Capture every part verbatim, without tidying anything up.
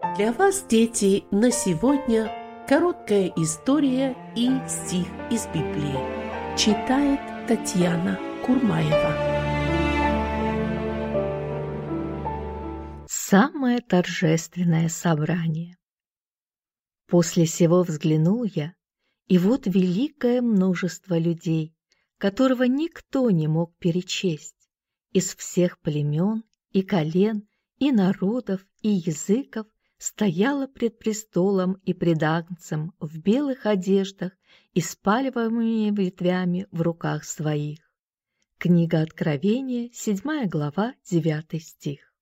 Для вас, дети, на сегодня короткая история и стих из Библии. Читает Татьяна Курмаева. Самое торжественное собрание. После сего взглянул я, и вот великое множество людей, которого никто не мог перечесть, из всех племен и колен, и народов, и языков, стояла пред престолом и пред Агнцем в белых одеждах и с пальмовыми ветвями в руках своих. Книга Откровения, седьмая глава, девятый стих.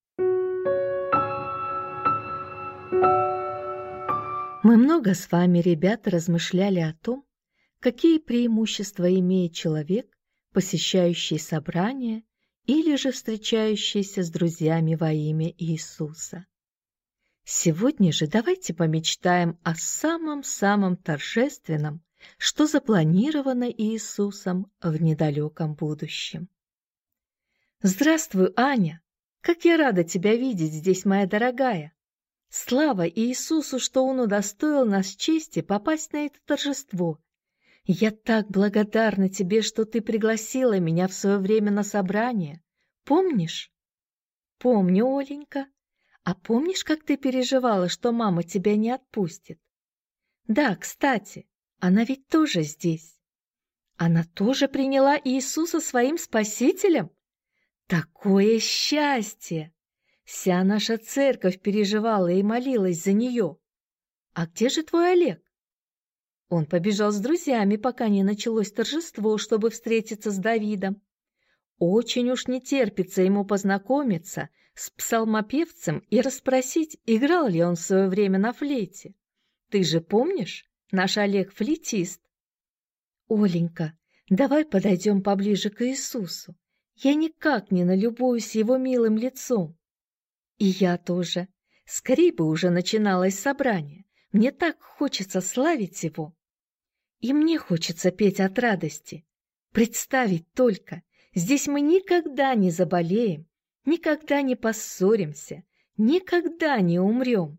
Мы много с вами, ребята, размышляли о том, какие преимущества имеет человек, посещающий собрания или же встречающийся с друзьями во имя Иисуса. Сегодня же давайте помечтаем о самом-самом торжественном, что запланировано Иисусом в недалеком будущем. Здравствуй, Аня! Как я рада тебя видеть здесь, моя дорогая! Слава Иисусу, что Он удостоил нас чести попасть на это торжество. Я так благодарна тебе, что ты пригласила меня в свое время на собрание. Помнишь? Помню, Оленька. А помнишь, как ты переживала, что мама тебя не отпустит? Да, кстати, она ведь тоже здесь. Она тоже приняла Иисуса своим спасителем? Такое счастье! Вся наша церковь переживала и молилась за нее. А где же твой Олег? Он побежал с друзьями, пока не началось торжество, чтобы встретиться с Давидом. Очень уж не терпится ему познакомиться с псалмопевцем и расспросить, играл ли он в свое время на флейте. Ты же помнишь, наш Олег флейтист. Оленька, давай подойдем поближе к Иисусу. Я никак не налюбуюсь его милым лицом. И я тоже. Скорей бы уже начиналось собрание. Мне так хочется славить его. И мне хочется петь от радости. Представить только, здесь мы никогда не заболеем, никогда не поссоримся, никогда не умрем.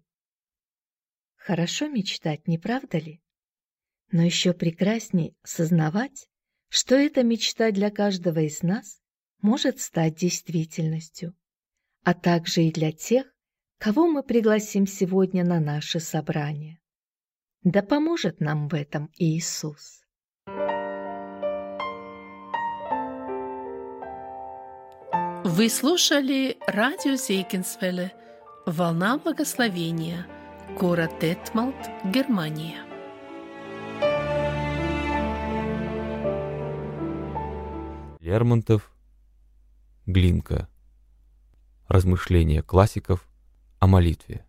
Хорошо мечтать, не правда ли? Но еще прекрасней сознавать, что эта мечта для каждого из нас может стать действительностью, а также и для тех, кого мы пригласим сегодня на наше собрание. Да поможет нам в этом Иисус. Вы слушали радио Зейгенсвелле «Волна благословения», город Детмалт, Германия. Лермонтов, Глинка. Размышления классиков о молитве.